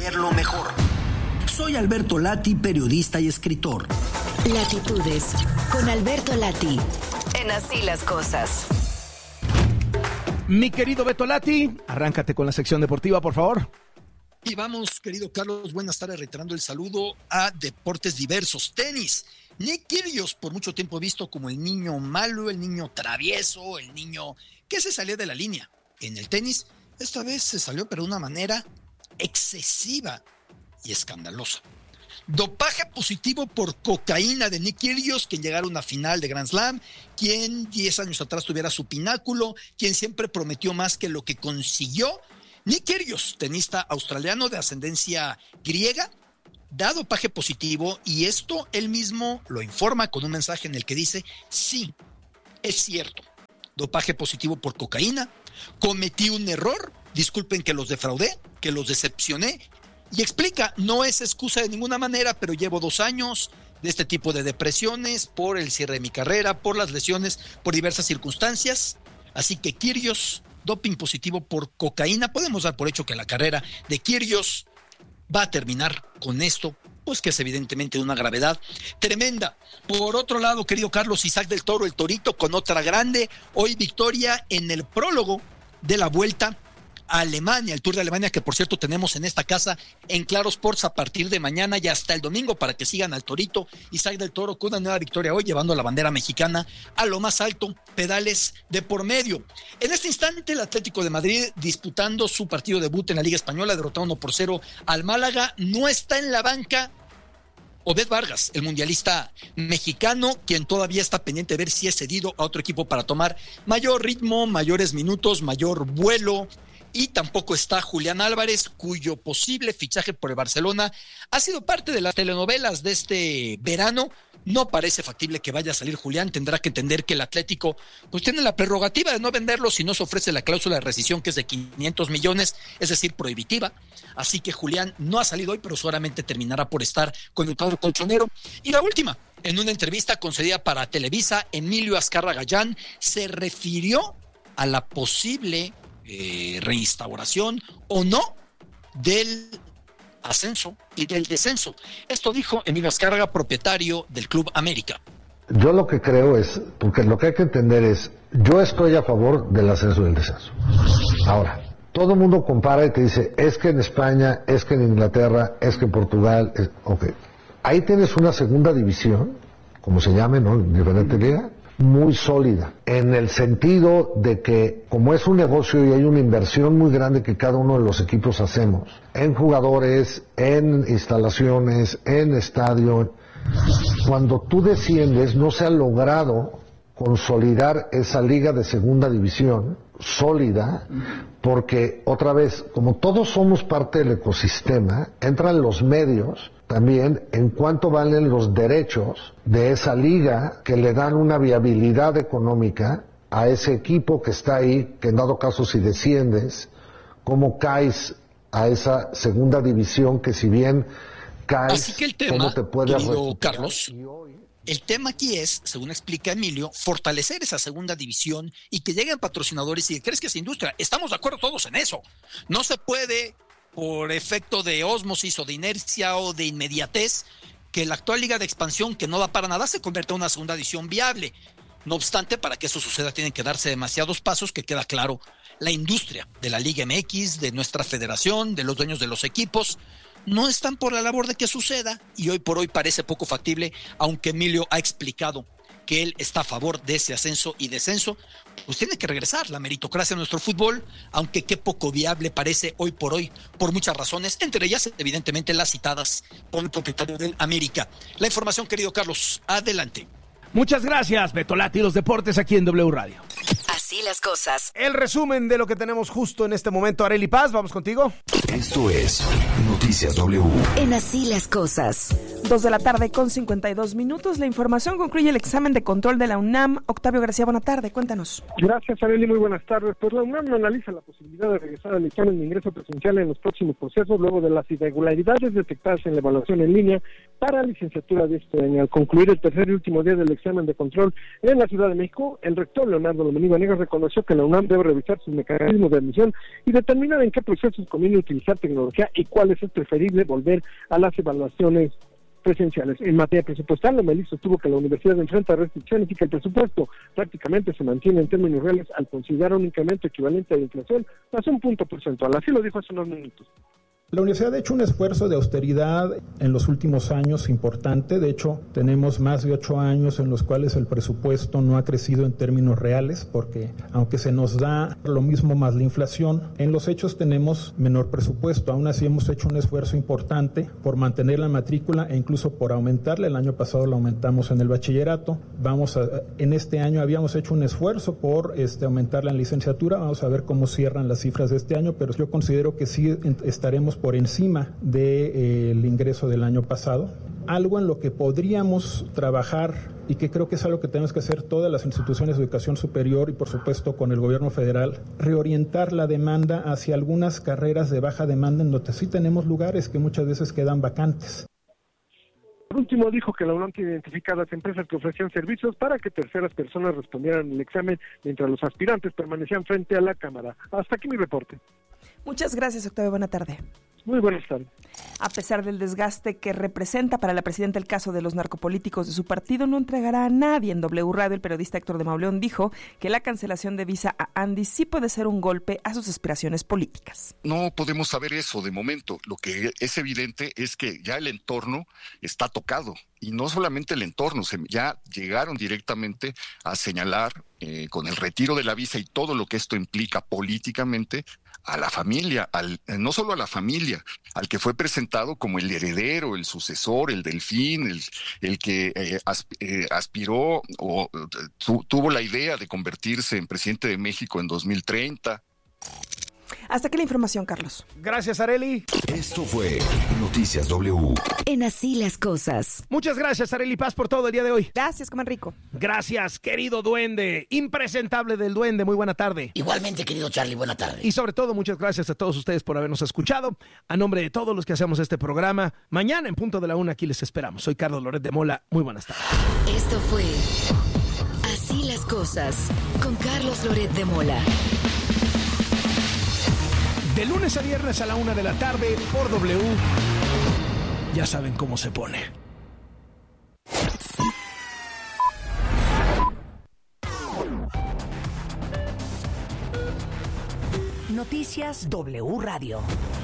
saberlo mejor. Soy Alberto Lati, periodista y escritor. Latitudes, con Alberto Lati, en Así las Cosas. Mi querido Beto Lati, arráncate con la sección deportiva, por favor. Y vamos, querido Carlos, buenas tardes, reiterando el saludo a deportes diversos. Tenis. Nick Kyrgios, por mucho tiempo visto como el niño malo, el niño travieso, el niño que se salía de la línea. En el tenis, esta vez se salió, pero de una manera excesiva y escandalosa. Dopaje positivo por cocaína de Nick Kyrgios, quien llegara a una final de Grand Slam, quien 10 años atrás tuviera su pináculo, quien siempre prometió más que lo que consiguió. Nick Kyrgios, tenista australiano de ascendencia griega, da dopaje positivo, y esto él mismo lo informa con un mensaje en el que dice: sí, es cierto, dopaje positivo por cocaína, cometí un error, disculpen que los defraudé, que los decepcioné, y explica, no es excusa de ninguna manera, pero llevo 2 años de este tipo de depresiones por el cierre de mi carrera, por las lesiones, por diversas circunstancias. Así que Kyrgios, doping positivo por cocaína. Podemos dar por hecho que la carrera de Kyrgios va a terminar con esto, pues que es evidentemente una gravedad tremenda. Por otro lado, querido Carlos, Isaac del Toro, el Torito, con otra grande, hoy victoria en el prólogo de la Vuelta a Alemania, el Tour de Alemania, que por cierto tenemos en esta casa en Claro Sports a partir de mañana y hasta el domingo, para que sigan al Torito. Isaac del Toro con una nueva victoria hoy, llevando la bandera mexicana a lo más alto, pedales de por medio. En este instante, el Atlético de Madrid, disputando su partido debut en la Liga Española, derrotando 1-0 al Málaga. No está en la banca Obed Vargas, el mundialista mexicano, quien todavía está pendiente de ver si es cedido a otro equipo para tomar mayor ritmo, mayores minutos, mayor vuelo. Y tampoco está Julián Álvarez, cuyo posible fichaje por el Barcelona ha sido parte de las telenovelas de este verano. No parece factible que vaya a salir Julián. Tendrá que entender que el Atlético pues tiene la prerrogativa de no venderlo si no se ofrece la cláusula de rescisión, que es de 500 millones, es decir, prohibitiva. Así que Julián no ha salido hoy, pero seguramente terminará por estar con el cuadro colchonero. Y la última, en una entrevista concedida para Televisa, Emilio Azcárraga Gallán se refirió a la posible reinstauración o no del ascenso y del descenso. Esto dijo Emilio Azcárraga, propietario del Club América. Yo lo que creo es, porque lo que hay que entender es, yo estoy a favor del ascenso y del descenso. Ahora, todo el mundo compara y te dice, es que en España, es que en Inglaterra, es que en Portugal, ok. Ahí tienes una segunda división, como se llame, ¿no? En diferente liga, muy sólida, en el sentido de que como es un negocio y hay una inversión muy grande que cada uno de los equipos hacemos, en jugadores, en instalaciones, en estadio, cuando tú desciendes no se ha logrado consolidar esa liga de segunda división sólida, porque otra vez, como todos somos parte del ecosistema, entran los medios también en cuánto valen los derechos de esa liga, que le dan una viabilidad económica a ese equipo que está ahí, que en dado caso si desciendes, cómo caes a esa segunda división, que si bien caes, así que el tema, ¿cómo te puedes querido Carlos? El tema aquí es, según explica Emilio, fortalecer esa segunda división y que lleguen patrocinadores y que crezca esa industria. Estamos de acuerdo todos en eso. No se puede, por efecto de ósmosis o de inercia o de inmediatez, que la actual liga de expansión, que no da para nada, se convierta en una segunda división viable. No obstante, para que eso suceda tienen que darse demasiados pasos, que queda claro, la industria de la Liga MX, de nuestra federación, de los dueños de los equipos, no están por la labor de que suceda, y hoy por hoy parece poco factible, aunque Emilio ha explicado que él está a favor de ese ascenso y descenso. Pues tiene que regresar la meritocracia a nuestro fútbol, aunque qué poco viable parece hoy, por muchas razones, entre ellas evidentemente las citadas por el propietario del América. La información, querido Carlos, adelante. Muchas gracias, Beto Lati, los deportes aquí en W Radio. Así las cosas. El resumen de lo que tenemos justo en este momento. Arely Paz, vamos contigo. Esto es Noticias W. En Así las cosas. 2:52 p.m. La información concluye el examen de control de la UNAM. Octavio García, buena tarde, cuéntanos. Gracias, Arely, muy buenas tardes. Pues la UNAM analiza la posibilidad de regresar al examen de ingreso presencial en los próximos procesos luego de las irregularidades detectadas en la evaluación en línea para licenciatura de este año. Al concluir el tercer y último día del examen de control en la Ciudad de México, el rector Leonardo Lomelí Vanegas reconoció que la UNAM debe revisar sus mecanismos de admisión y determinar en qué procesos conviene utilizar tecnología y cuál es el preferible volver a las evaluaciones presenciales. En materia presupuestal, Lomelí sostuvo que la universidad enfrenta restricciones y que el presupuesto prácticamente se mantiene en términos reales al considerar un incremento equivalente a la inflación más un punto porcentual. Así lo dijo hace unos minutos. La universidad ha hecho un esfuerzo de austeridad en los últimos años importante. De hecho, tenemos más de 8 años en los cuales el presupuesto no ha crecido en términos reales, porque aunque se nos da lo mismo más la inflación, en los hechos tenemos menor presupuesto. Aún así hemos hecho un esfuerzo importante por mantener la matrícula e incluso por aumentarla. El año pasado la aumentamos en el bachillerato. En este año habíamos hecho un esfuerzo por aumentarla en licenciatura. Vamos a ver cómo cierran las cifras de este año, pero yo considero que sí estaremos por encima del ingreso del año pasado. Algo en lo que podríamos trabajar y que creo que es algo que tenemos que hacer todas las instituciones de educación superior y por supuesto con el gobierno federal, reorientar la demanda hacia algunas carreras de baja demanda en donde sí tenemos lugares que muchas veces quedan vacantes. Por último, dijo que la UNAM tiene identificadas empresas que ofrecían servicios para que terceras personas respondieran el examen mientras los aspirantes permanecían frente a la cámara. Hasta aquí mi reporte. Muchas gracias, Octavio. Buena tarde. Muy buenas tardes. A pesar del desgaste que representa para la presidenta el caso de los narcopolíticos de su partido, no entregará a nadie. En W Radio, el periodista Héctor de Mauleón dijo que la cancelación de visa a Andy sí puede ser un golpe a sus aspiraciones políticas. No podemos saber eso de momento. Lo que es evidente es que ya el entorno está tocado. Y no solamente el entorno, ya llegaron directamente a señalar con el retiro de la visa y todo lo que esto implica políticamente a la familia, no solo a la familia, al que fue presentado como el heredero, el sucesor, el delfín, el que aspiró o tuvo la idea de convertirse en presidente de México en 2030. Hasta aquí la información, Carlos. Gracias, Arely. Esto fue Noticias W. En Así las Cosas. Muchas gracias, Arely Paz, por todo el día de hoy. Gracias, coman rico. Gracias, querido duende, impresentable del duende, muy buena tarde. Igualmente, querido Charlie, buena tarde. Y sobre todo, muchas gracias a todos ustedes por habernos escuchado. A nombre de todos los que hacemos este programa, mañana en punto de la 1 aquí les esperamos. Soy Carlos Loret de Mola, muy buenas tardes. Esto fue Así las Cosas, con Carlos Loret de Mola. De lunes a viernes a la 1 de la tarde por W. Ya saben cómo se pone. Noticias W Radio.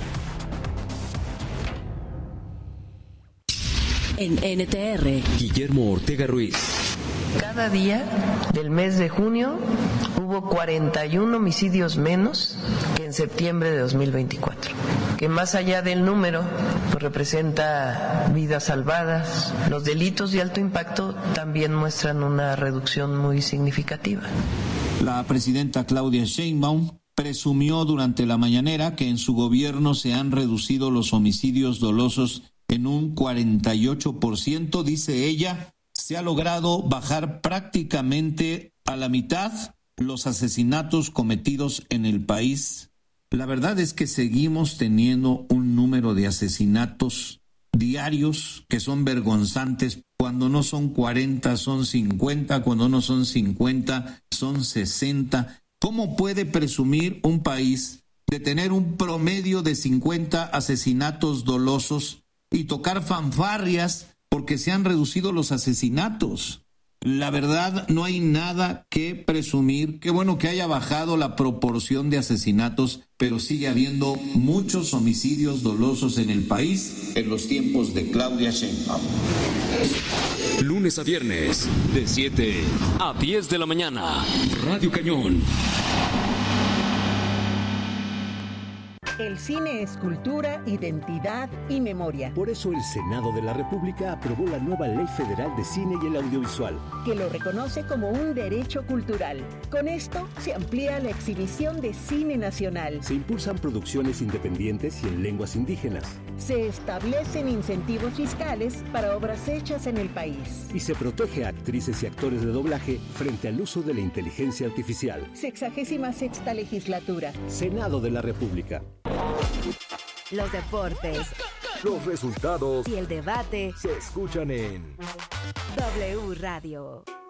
En NTR, Guillermo Ortega Ruiz. Cada día del mes de junio hubo 41 homicidios menos que en septiembre de 2024, que más allá del número pues representa vidas salvadas. Los delitos de alto impacto también muestran una reducción muy significativa. La presidenta Claudia Sheinbaum presumió durante la mañanera que en su gobierno se han reducido los homicidios dolosos en un 48%, dice ella. Se ha logrado bajar prácticamente a la mitad los asesinatos cometidos en el país. La verdad es que seguimos teniendo un número de asesinatos diarios que son vergonzantes. Cuando no son 40, son 50. Cuando no son 50, son 60. ¿Cómo puede presumir un país de tener un promedio de 50 asesinatos dolosos y tocar fanfarrias porque se han reducido los asesinatos? La verdad, no hay nada que presumir. Qué bueno que haya bajado la proporción de asesinatos, pero sigue habiendo muchos homicidios dolosos en el país en los tiempos de Claudia Sheinbaum. Lunes a viernes, de 7 a 10 de la mañana. Radio Cañón. El cine es cultura, identidad y memoria. Por eso el Senado de la República aprobó la nueva Ley Federal de Cine y el Audiovisual, que lo reconoce como un derecho cultural. Con esto se amplía la exhibición de cine nacional. Se impulsan producciones independientes y en lenguas indígenas. Se establecen incentivos fiscales para obras hechas en el país. Y se protege a actrices y actores de doblaje frente al uso de la inteligencia artificial. 66ª legislatura. Senado de la República. Los deportes, los resultados y el debate se escuchan en W Radio.